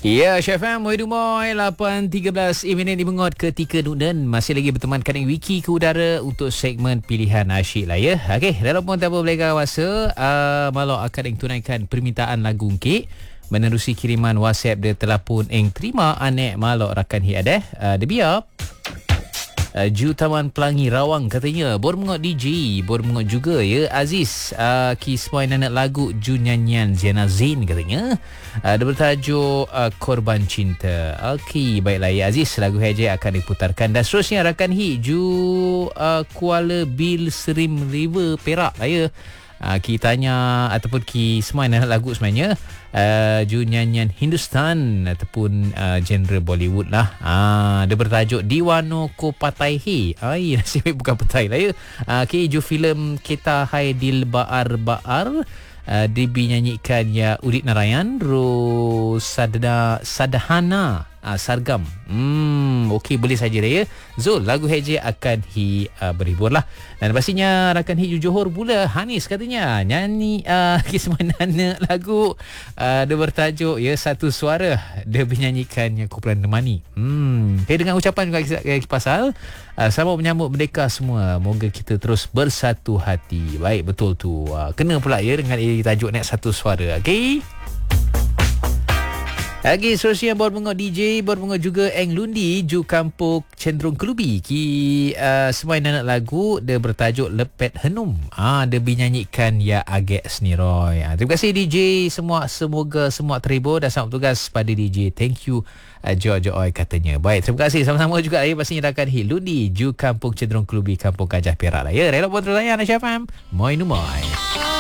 Ya, Syafam, Moy Dumoy 8.13 minit di mengot ketika Nunden masih lagi bertemankan dengan Wiki ke udara untuk segmen pilihan asyik lah ya. Okey, dalam pun tak boleh kawasa, Malok akan tunaikan permintaan lagu Ungkit menerusi kiriman WhatsApp dia telah pun terima anek Malok rakan hi ada. Dia biar Ju Taman Pelangi Rawang katanya bor mengot DJ bor mengot juga ya Aziz kismoy anak lagu Ju nyanyian Ziana Zain katanya dia bertajuk Korban Cinta. Okey, baiklah ya Aziz, lagu Haji akan diputarkan dan seterusnya rakan hi Ju Kuala Bil Serim River Perak lah ya. Ki tanya ataupun ki semua anak lagu sebenarnya Ju nyanyian Hindustan ataupun genre Bollywood lah. Dia bertajuk Diwano Ko Patai Hi. Nasib baik bukan petai lah ya. Ki Ju filem Kita Hai Dil Baar Baar dibinyanyikan ya Udit Narayan Sadhana Sargam. Okey, boleh saja dah ya. Zul, lagu Haji akan berhibur lah. Dan pastinya rakan Hi Johor pula Hanis katanya nyanyi kismanana lagu dia bertajuk ya Satu Suara. Dia menyanyikannya kumpulan Nemani. Dengan ucapan juga pasal selamat menyambut Merdeka semua. Moga kita terus bersatu hati. Baik, betul tu. Kena pula ya dengan tajuk nak Satu Suara. Okey. Lagi seterusnya bor mengot DJ, bor mengot juga Eng Lundi Ju Kampung Cenderung Kelubi. Ki semua anak lagu dia bertajuk Lepet Henum. Dia dinyanyikan ya Agek Seniroy. Terima kasih DJ semua, semoga semua terhibur dan selamat bertugas pada DJ. Thank you Joy katanya. Baik, terima kasih sama-sama juga ya pastinya rakan Hi Lundi Ju Kampung Cenderung Kelubi Kampung Gajah Perak lah ya. Rela pun tertanya Aisyah FM. Moi nu moi.